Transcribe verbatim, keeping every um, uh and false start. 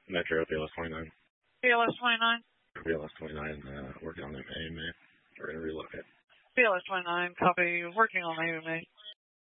Metro, B L S twenty-nine. B L S twenty-nine? B L S twenty-nine, uh, working on the A M A. We're going to relocate. B L S twenty-nine, copy, working on A M A.